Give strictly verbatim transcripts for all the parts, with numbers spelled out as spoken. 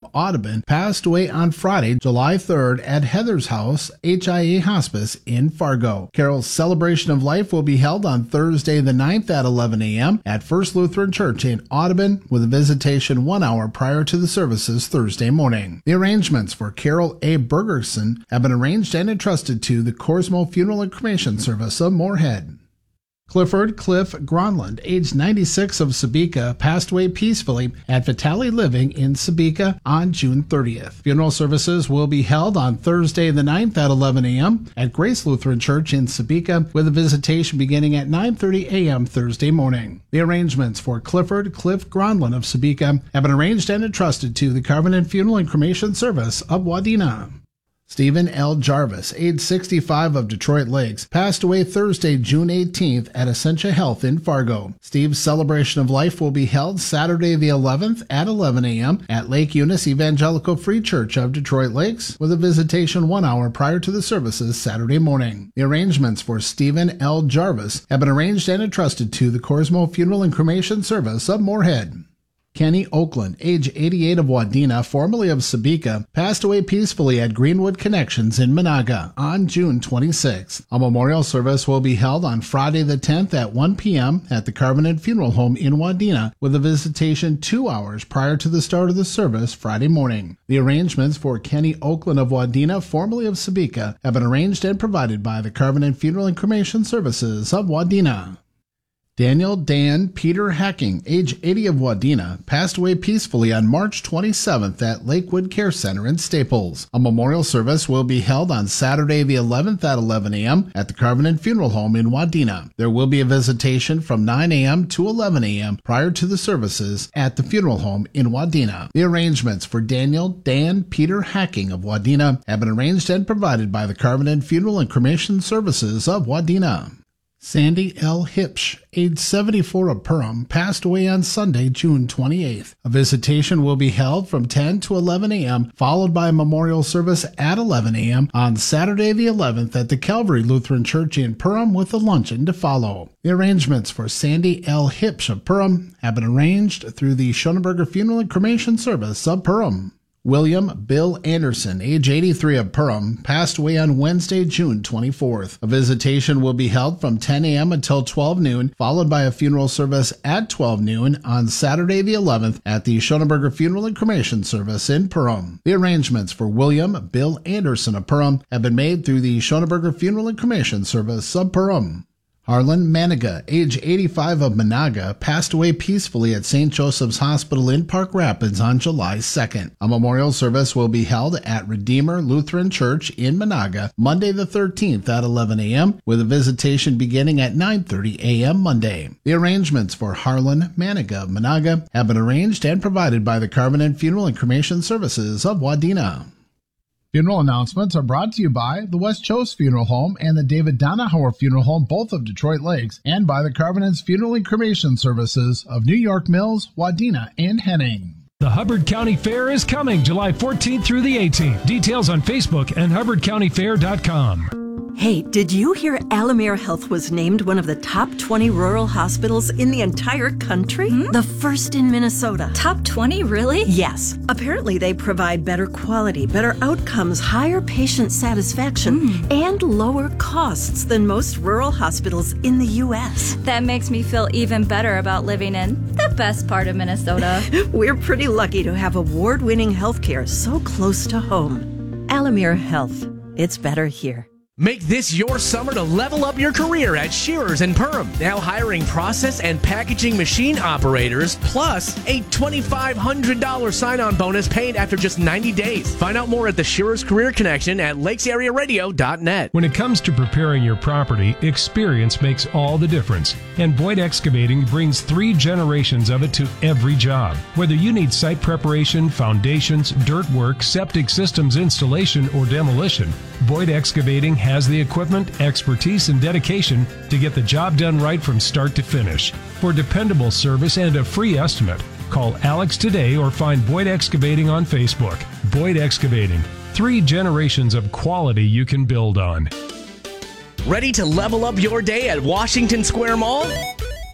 Audubon, passed away on Friday, July third at Heather's House, H I A Hospice in Fargo. Carol's celebration of life will be held on Thursday the ninth at eleven a.m. at First Lutheran Church in Audubon, with a visitation one hour prior to the services Thursday morning. The arrangements for Carol A. Bergerson have been arranged and entrusted to the Corsmo Funeral and Cremation Service of Moorhead. Clifford Cliff Gronland, age ninety-six, of Sebeka, passed away peacefully at Vitale Living in Sebeka on June thirtieth. Funeral services will be held on Thursday the ninth at eleven a.m. at Grace Lutheran Church in Sebeka, with a visitation beginning at nine thirty a.m. Thursday morning. The arrangements for Clifford Cliff Gronland of Sebeka have been arranged and entrusted to the Covenant Funeral and Cremation Service of Wadena. Stephen L. Jarvis, age sixty-five, of Detroit Lakes, passed away Thursday, June eighteenth at Essentia Health in Fargo. Steve's celebration of life will be held Saturday the eleventh at eleven a.m. at Lake Eunice Evangelical Free Church of Detroit Lakes, with a visitation one hour prior to the services Saturday morning. The arrangements for Stephen L. Jarvis have been arranged and entrusted to the Corsmo Funeral and Cremation Service of Moorhead. Kenny Oakland, age eighty-eight, of Wadena, formerly of Sebeka, passed away peacefully at Greenwood Connections in Monaga on June twenty-sixth. A memorial service will be held on Friday the tenth at one p.m. at the Covenant Funeral Home in Wadena, with a visitation two hours prior to the start of the service Friday morning. The arrangements for Kenny Oakland of Wadena, formerly of Sebeka, have been arranged and provided by the Covenant Funeral and Cremation Services of Wadena. Daniel Dan Peter Hacking, age eighty, of Wadena, passed away peacefully on March twenty-seventh at Lakewood Care Center in Staples. A memorial service will be held on Saturday the eleventh at eleven a.m. at the Covenant Funeral Home in Wadena. There will be a visitation from nine a.m. to eleven a.m. prior to the services at the funeral home in Wadena. The arrangements for Daniel Dan Peter Hacking of Wadena have been arranged and provided by the Covenant Funeral and Cremation Services of Wadena. Sandy L. Hipsch, age seventy-four, of Perham, passed away on Sunday, June twenty-eighth. A visitation will be held from ten to eleven a.m., followed by a memorial service at eleven a.m. on Saturday the eleventh at the Calvary Lutheran Church in Perham, with a luncheon to follow. The arrangements for Sandy L. Hipsch of Perham have been arranged through the Schoenberger Funeral and Cremation Service of Perham. William Bill Anderson, age eighty-three, of Perham, passed away on Wednesday, June twenty-fourth. A visitation will be held from ten a.m. until twelve noon, followed by a funeral service at twelve noon on Saturday the eleventh at the Schoenberger Funeral and Cremation Service in Perham. The arrangements for William Bill Anderson of Perham have been made through the Schoenberger Funeral and Cremation Service of Perham. Harlan Maniga, age eighty-five, of Monaga, passed away peacefully at Saint Joseph's Hospital in Park Rapids on July second. A memorial service will be held at Redeemer Lutheran Church in Monaga Monday the thirteenth at eleven a.m., with a visitation beginning at nine thirty a.m. Monday. The arrangements for Harlan Maniga of Monaga have been arranged and provided by the Covenant Funeral and Cremation Services of Wadena. Funeral announcements are brought to you by the West Chose Funeral Home and the David Donahauer Funeral Home, both of Detroit Lakes, and by the Covenant's Funeral and Cremation Services of New York Mills, Wadena, and Henning. The Hubbard County Fair is coming July fourteenth through the eighteenth. Details on Facebook and hubbard county fair dot com. Hey, did you hear Alamere Health was named one of the top twenty rural hospitals in the entire country? Hmm? The first in Minnesota. Top twenty, really? Yes. Apparently they provide better quality, better outcomes, higher patient satisfaction, mm. and lower costs than most rural hospitals in the U S That makes me feel even better about living in the best part of Minnesota. We're pretty lucky to have award-winning healthcare so close to home. Alamere Health. It's better here. Make this your summer to level up your career at Shearers and Perham. Now hiring process and packaging machine operators, plus a twenty-five hundred dollars sign-on bonus paid after just ninety days. Find out more at the Shearers Career Connection at lakes area radio dot net. When it comes to preparing your property, experience makes all the difference. And Boyd Excavating brings three generations of it to every job. Whether you need site preparation, foundations, dirt work, septic systems installation, or demolition, Boyd Excavating has the equipment, expertise, and dedication to get the job done right from start to finish. For dependable service and a free estimate, call Alex today or find Boyd Excavating on Facebook. Boyd Excavating, three generations of quality you can build on. Ready to level up your day at Washington Square Mall?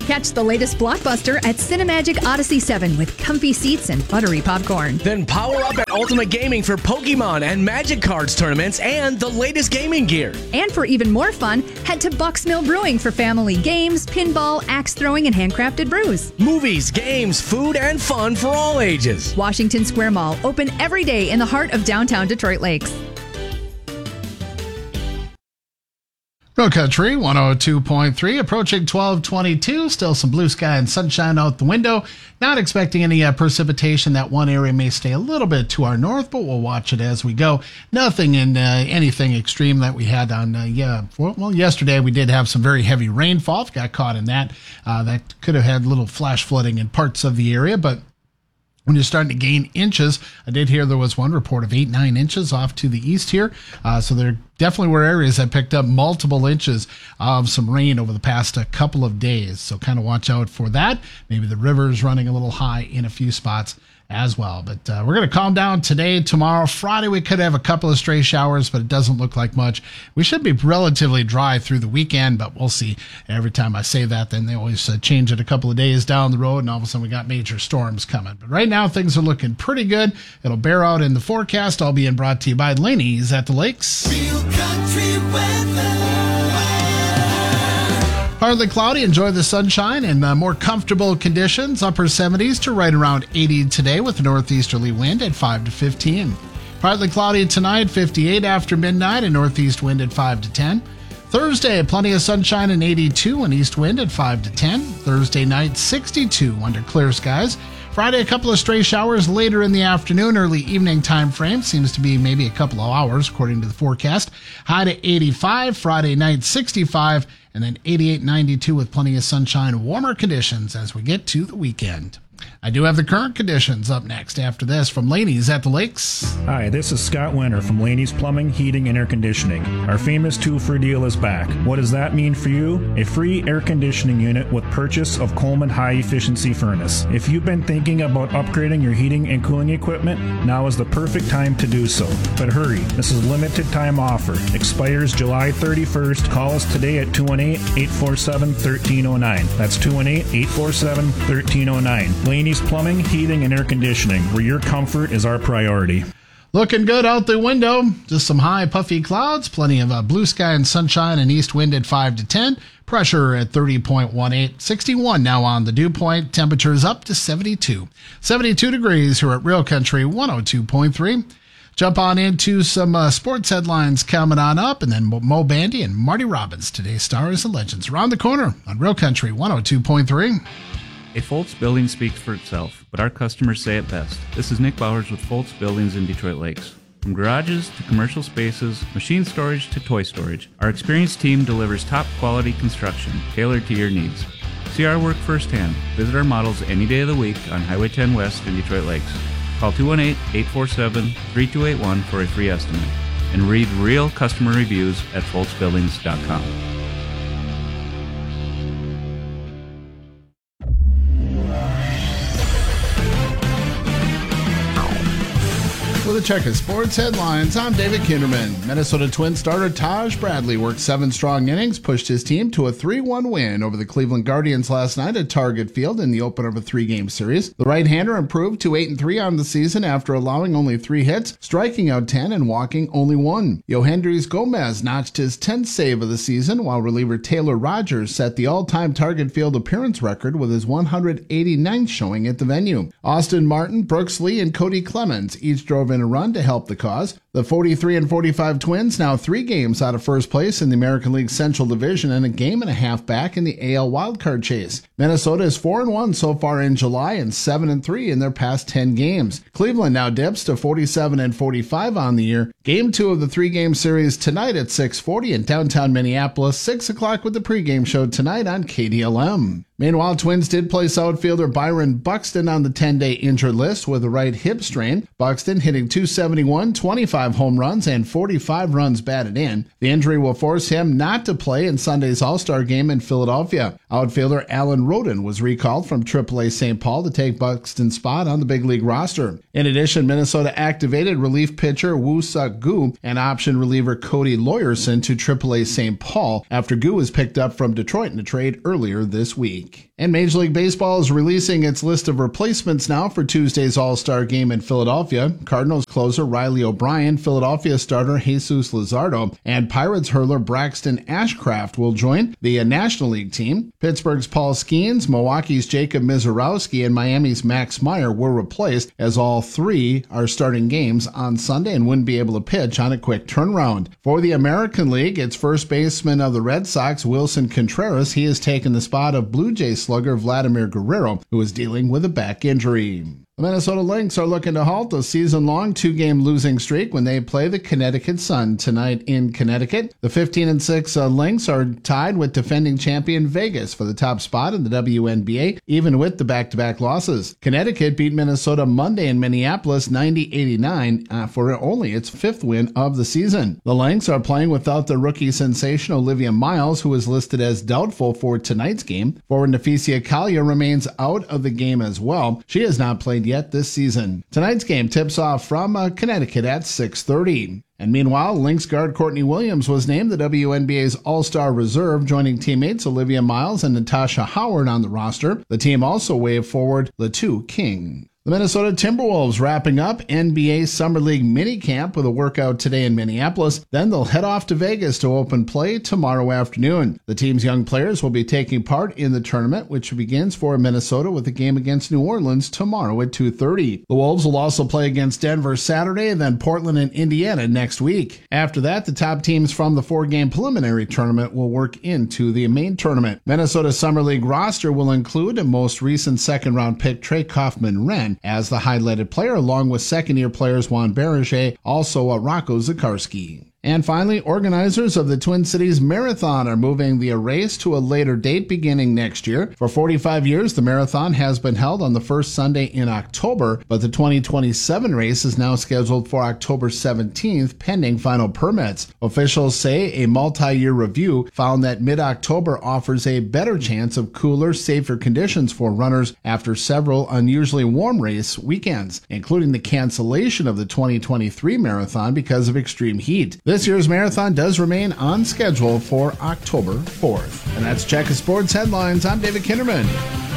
Catch the latest blockbuster at Cinemagic Odyssey seven with comfy seats and buttery popcorn. Then power up at Ultimate Gaming for Pokemon and Magic Cards tournaments and the latest gaming gear. And for even more fun, head to Bucks Mill Brewing for family games, pinball, axe throwing, and handcrafted brews. Movies, games, food, and fun for all ages. Washington Square Mall, open every day in the heart of downtown Detroit Lakes. Real Country one oh two point three, approaching twelve twenty-two. Still some blue sky and sunshine out the window. Not expecting any uh, precipitation. That one area may stay a little bit to our north, but we'll watch it as we go. Nothing in uh, anything extreme that we had on, uh, yeah, well, yesterday we did have some very heavy rainfall. Got caught in that. Uh, that could have had little flash flooding in parts of the area, but when you're starting to gain inches, I did hear there was one report of eight, nine inches off to the east here. Uh, so there definitely were areas that picked up multiple inches of some rain over the past uh, couple of days. So kind of watch out for that. Maybe the river's running a little high in a few spots as well. But uh, we're going to calm down today, tomorrow. Friday, we could have a couple of stray showers, but it doesn't look like much. We should be relatively dry through the weekend, but we'll see. Every time I say that, then they always uh, change it a couple of days down the road, and all of a sudden we got major storms coming. But right now, things are looking pretty good. It'll bear out in the forecast, all being brought to you by Laney's at the Lakes. Real country weather. Partly cloudy, enjoy the sunshine and uh, more comfortable conditions. Upper seventies to right around eighty today with a northeasterly wind at five to fifteen. Partly cloudy tonight, fifty-eight after midnight, a northeast wind at five to ten. Thursday, plenty of sunshine and eighty-two, an east wind at five to ten. Thursday night, sixty-two under clear skies. Friday, a couple of stray showers later in the afternoon, early evening time frame. Seems to be maybe a couple of hours, according to the forecast. High to eighty-five. Friday night, sixty-five. And then eighty-eight, ninety-two with plenty of sunshine, warmer conditions as we get to the weekend. I do have the current conditions up next after this from Laney's at the Lakes. Hi, this is Scott Winter from Laney's Plumbing, Heating, and Air Conditioning. Our famous two-for deal is back. What does that mean for you? A free air conditioning unit with purchase of Coleman high-efficiency furnace. If you've been thinking about upgrading your heating and cooling equipment, now is the perfect time to do so. But hurry, this is a limited time offer. Expires July thirty-first. Call us today at two one eight, eight four seven, one three zero nine. That's two one eight, eight four seven, one three zero nine. Laney's Plumbing, Heating, and Air Conditioning, where your comfort is our priority. Looking good out the window. Just some high puffy clouds, plenty of uh, blue sky and sunshine, and east wind at five to ten. Pressure at thirty point one eight. sixty-one now on the dew point. Temperatures up to seventy-two. seventy-two degrees here at Real Country one oh two point three. Jump on into some uh, sports headlines coming on up, and then Mo Bandy and Marty Robbins, today's stars and legends, around the corner on Real Country one oh two point three. A Foltz building speaks for itself, but our customers say it best. This is Nick Bowers with Foltz Buildings in Detroit Lakes. From garages to commercial spaces, machine storage to toy storage, our experienced team delivers top quality construction tailored to your needs. See our work firsthand. Visit our models any day of the week on Highway ten West in Detroit Lakes. Call two one eight, eight four seven, three two eight one for a free estimate. And read real customer reviews at foltz buildings dot com. With a check of sports headlines, I'm David Kinderman. Minnesota Twins starter Taj Bradley worked seven strong innings, pushed his team to a three one win over the Cleveland Guardians last night at Target Field in the opener of a three-game series. The right-hander improved to eight and three on the season after allowing only three hits, striking out ten and walking only one. Yohandris Gomez notched his tenth save of the season, while reliever Taylor Rogers set the all-time Target Field appearance record with his one hundred eighty-ninth showing at the venue. Austin Martin, Brooks Lee, and Cody Clemens each drove in a run to help the cause. The forty-three and forty-five Twins now three games out of first place in the American League Central Division and a game and a half back in the A L wildcard chase. Minnesota is four and one so far in July and seven and three in their past ten games. Cleveland now dips to forty-seven and forty-five on the year. Game two of the three-game series tonight at six forty in downtown Minneapolis, six o'clock with the pregame show tonight on K D L M. Meanwhile, Twins did place outfielder Byron Buxton on the ten-day injured list with a right hip strain. Buxton hitting two seventy-one, twenty-five home runs, and forty-five runs batted in. The injury will force him not to play in Sunday's All-Star game in Philadelphia. Outfielder Alan Roden was recalled from triple A Saint Paul to take Buxton's spot on the big league roster. In addition, Minnesota activated relief pitcher Woo-Suk Gu and option reliever Cody Lawyerson to triple A Saint Paul after Gu was picked up from Detroit in a trade earlier this week. week. And Major League Baseball is releasing its list of replacements now for Tuesday's All-Star Game in Philadelphia. Cardinals closer Riley O'Brien, Philadelphia starter Jesus Luzardo, and Pirates hurler Braxton Ashcraft will join the National League team. Pittsburgh's Paul Skeens, Milwaukee's Jacob Mizorowski, and Miami's Max Meyer were replaced, as all three are starting games on Sunday and wouldn't be able to pitch on a quick turnaround. For the American League, its first baseman of the Red Sox, Wilson Contreras, he has taken the spot of Blue Jays slugger Vladimir Guerrero, who is dealing with a back injury. The Minnesota Lynx are looking to halt a season-long two-game losing streak when they play the Connecticut Sun tonight in Connecticut. The fifteen and six uh, Lynx are tied with defending champion Vegas for the top spot in the W N B A, even with the back-to-back losses. Connecticut beat Minnesota Monday in Minneapolis ninety eighty-nine uh, for only its fifth win of the season. The Lynx are playing without the rookie sensation Olivia Miles, who is listed as doubtful for tonight's game. Forward Neficia Collier remains out of the game as well. She has not played yet this season. Tonight's game tips off from uh, Connecticut at six thirty. And meanwhile, Lynx guard Courtney Williams was named the W N B A's All-Star Reserve, joining teammates Olivia Miles and Natasha Howard on the roster. The team also waved forward Latu King. The Minnesota Timberwolves wrapping up N B A Summer League minicamp with a workout today in Minneapolis. Then they'll head off to Vegas to open play tomorrow afternoon. The team's young players will be taking part in the tournament, which begins for Minnesota with a game against New Orleans tomorrow at two thirty. The Wolves will also play against Denver Saturday and then Portland and Indiana next week. After that, the top teams from the four-game preliminary tournament will work into the main tournament. Minnesota's Summer League roster will include a most recent second-round pick Trey Kaufman-Renn as the highlighted player, along with second-year players Juan Berger, also uh, Rocco Zikarsky. And finally, organizers of the Twin Cities Marathon are moving the race to a later date beginning next year. For forty-five years, the marathon has been held on the first Sunday in October, but the twenty twenty-seven race is now scheduled for October seventeenth, pending final permits. Officials say a multi-year review found that mid-October offers a better chance of cooler, safer conditions for runners after several unusually warm race weekends, including the cancellation of the twenty twenty-three marathon because of extreme heat. This year's marathon does remain on schedule for October fourth. And that's Check of Sports Headlines. I'm David Kinderman.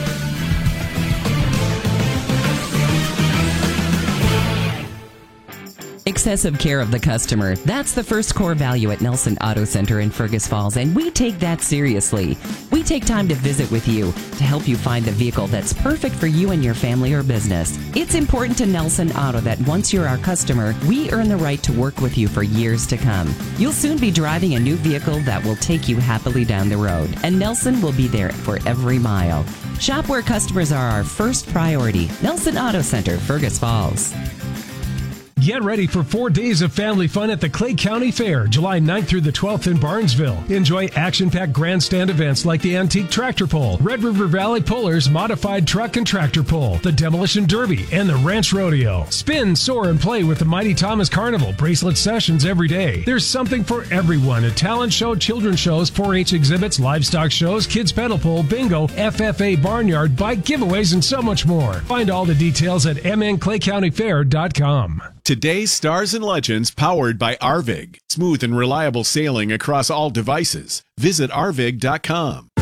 Excessive care of the customer. That's the first core value at Nelson Auto Center in Fergus Falls, and we take that seriously. We take time to visit with you to help you find the vehicle that's perfect for you and your family or business. It's important to Nelson Auto that once you're our customer, we earn the right to work with you for years to come. You'll soon be driving a new vehicle that will take you happily down the road, and Nelson will be there for every mile. Shop where customers are our first priority. Nelson Auto Center, Fergus Falls. Get ready for four days of family fun at the Clay County Fair, July ninth through the twelfth in Barnesville. Enjoy action-packed grandstand events like the Antique Tractor Pull, Red River Valley Pullers Modified Truck and Tractor Pull, the Demolition Derby, and the Ranch Rodeo. Spin, soar, and play with the Mighty Thomas Carnival bracelet sessions every day. There's something for everyone at talent show, children's shows, four H exhibits, livestock shows, kids pedal pull, bingo, F F A barnyard, bike giveaways, and so much more. Find all the details at m n clay county fair dot com. Today's Stars and Legends powered by Arvig. Smooth and reliable sailing across all devices. Visit arvig dot com.